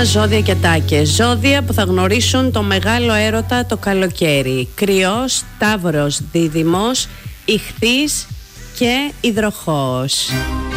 Ζώδια και τάκες. Ζώδια που θα γνωρίσουν το μεγάλο έρωτα το καλοκαίρι. Κρυός, Ταύρος, Δίδυμος, Ιχθύς και Υδροχόος.